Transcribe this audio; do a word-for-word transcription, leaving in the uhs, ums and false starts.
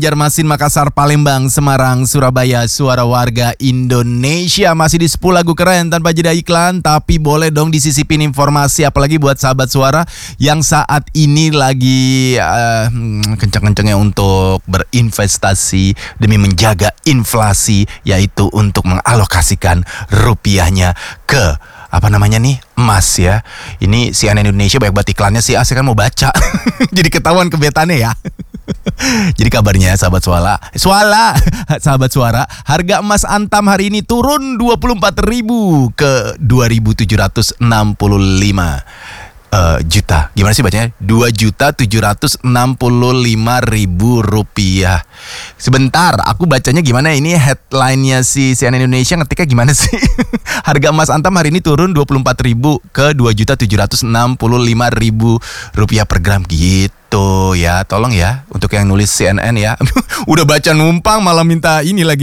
Banjarmasin, Makassar, Palembang, Semarang, Surabaya, suara warga Indonesia. Masih di sepuluh lagu keren tanpa jeda iklan, tapi boleh dong disisipin informasi, apalagi buat sahabat suara yang saat ini lagi uh, kenceng-kencengnya untuk berinvestasi demi menjaga inflasi, yaitu untuk mengalokasikan rupiahnya ke apa namanya nih, emas ya. Ini C N N Indonesia banyak banget iklannya sih, saya kan mau baca. Jadi ketahuan kebetannya ya. Jadi kabarnya sahabat suara, suara, sahabat suara, harga emas Antam hari ini turun dua puluh empat ribu ke dua ribu tujuh ratus enam puluh lima uh, juta. Gimana sih bacanya? dua juta tujuh ratus enam puluh lima ribu rupiah. Sebentar, aku bacanya gimana? Ini headline-nya si C N N Indonesia ngetiknya gimana sih? Harga emas Antam hari ini turun dua puluh empat ribu ke dua juta tujuh ratus enam puluh lima ribu rupiah per gram gitu. Tuh ya, tolong ya untuk yang nulis C N N ya. Udah baca numpang malah minta ini lagi.